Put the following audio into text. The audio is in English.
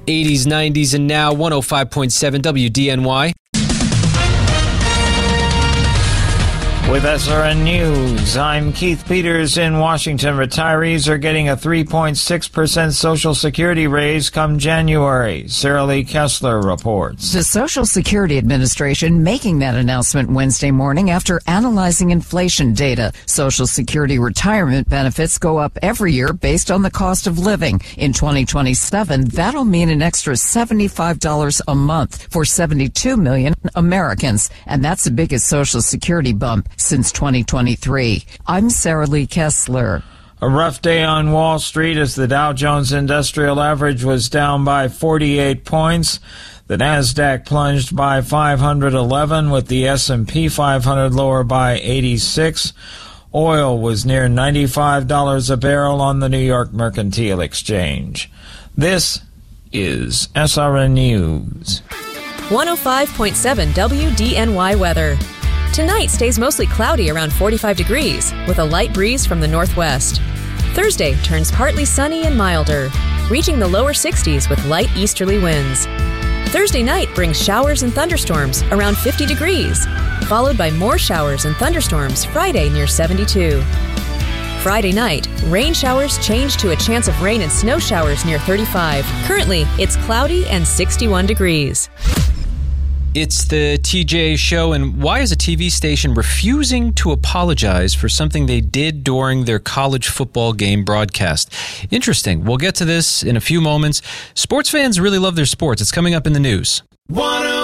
80s, 90s, and now 105.7 WDNY. With SRN News, I'm Keith Peters in Washington. Retirees are getting a 3.6% Social Security raise come January. Sarah Lee Kessler reports. The Social Security Administration making that announcement Wednesday morning after analyzing inflation data. Social Security retirement benefits go up every year based on the cost of living. In 2027, that'll mean an extra $75 a month for 72 million Americans, and that's the biggest Social Security bump since 2023. I'm Sarah Lee Kessler. A rough day on Wall Street as the Dow Jones Industrial Average was down by 48 points. The Nasdaq plunged by 511 with the S&P 500 lower by 86. Oil was near $95 a barrel on the New York Mercantile Exchange. This is SRN News. 105.7 WDNY weather. Tonight stays mostly cloudy around 45 degrees with a light breeze from the northwest. Thursday turns partly sunny and milder, reaching the lower 60s with light easterly winds. Thursday night brings showers and thunderstorms around 50 degrees, followed by more showers and thunderstorms Friday near 72. Friday night, rain showers change to a chance of rain and snow showers near 35. Currently, it's cloudy and 61 degrees. It's the TJ Show, and why is a TV station refusing to apologize for something they did during their college football game broadcast? Interesting. We'll get to this in a few moments. Sports fans really love their sports. It's coming up in the news.